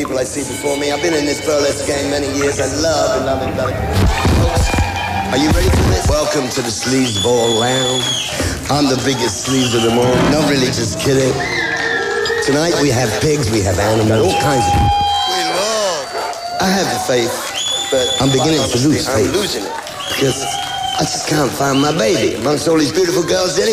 people I see before me. I've been in this burlesque game many years. I love it. Folks, are you ready for this? Welcome to the Sleazeball Lounge. I'm the biggest sleaze of them all. Not really, just kidding. Tonight we have pigs, we have animals, all kinds of... We love. I have the faith, but I'm beginning to lose faith. I'm losing it. Because I just can't find my baby amongst all these beautiful girls anyway.